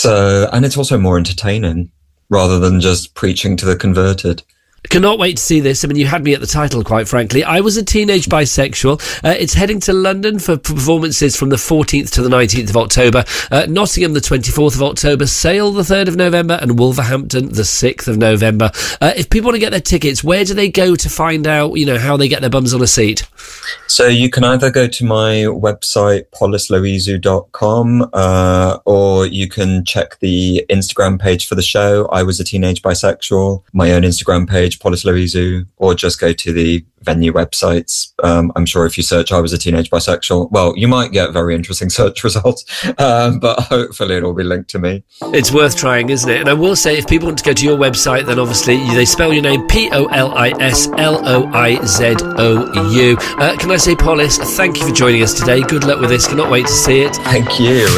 So, and it's also more entertaining rather than just preaching to the converted. Cannot wait to see this. I mean, you had me at the title, quite frankly. I Was a Teenage Bisexual. It's heading to London for performances from the 14th to the 19th of October, Nottingham the 24th of October, Sale the 3rd of November, and Wolverhampton the 6th of November. If people want to get their tickets, where do they go to find out, how they get their bums on a seat? So you can either go to my website, polisloizu.com, or you can check the Instagram page for the show, I Was a Teenage Bisexual, my own Instagram page, Polis Loizu, or just go to the venue websites. I'm sure if you search I Was a Teenage Bisexual, well, you might get very interesting search results, but hopefully it'll be linked to me. It's worth trying, isn't it? And I will say, if people want to go to your website, then obviously they spell your name POLISLOIZOU. Can I say, Polis, thank you for joining us today. Good luck with this. Cannot wait to see it. Thank you.